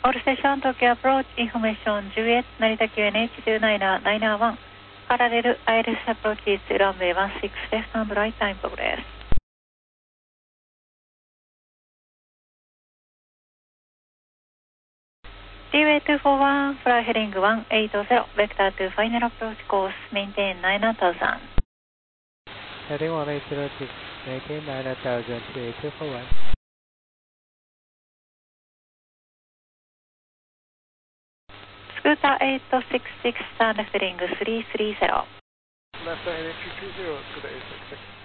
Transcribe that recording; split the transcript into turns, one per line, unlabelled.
All station Tokyo approach information Juliet Narita QNH29991 parallel ILS approach to runway 16 left and right time progress. Seaway 241 fly heading 180 vector to final approach course maintain 9000.
Heading 1806 maintain 9000 Seaway 241.
Scooter 866 stand left heading 330.
Left heading 220 Scooter 866.